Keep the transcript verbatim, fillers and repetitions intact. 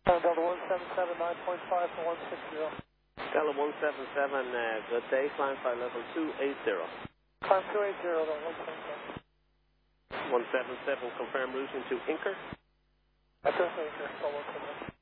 Uh, Delta one seven seven, nine point five for one six zero. Delta one seven seven, uh, good day, climb by level two eight zero. Climb two eight zero, Delta one seven seven. one seven seven, confirm routing to Inker. That's okay, sir. one seven seven.